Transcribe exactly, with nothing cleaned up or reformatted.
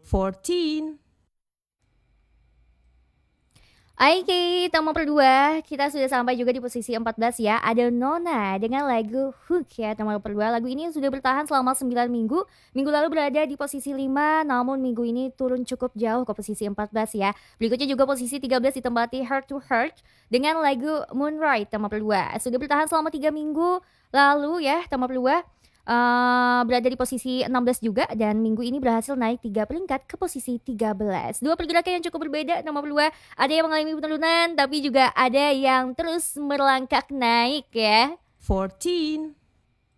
fourteen. Oke, nomor berdua, kita sudah sampai juga di posisi empat belas ya. Ada Nona dengan lagu Hook ya, nomor berdua. Lagu ini sudah bertahan selama sembilan minggu. Minggu lalu berada di posisi lima, namun minggu ini turun cukup jauh ke posisi empat belas ya. Berikutnya juga posisi tiga belas ditempati Heart to Heart dengan lagu Moonlight, nomor berdua. Sudah bertahan selama tiga minggu lalu ya, nomor berdua. Uh, berada di posisi enam belas juga, dan minggu ini berhasil naik tiga peringkat ke posisi tiga belas. Dua pergerakan yang cukup berbeda. Nomor dua ada yang mengalami penurunan, tapi juga ada yang terus merangkak naik ya. fourteen.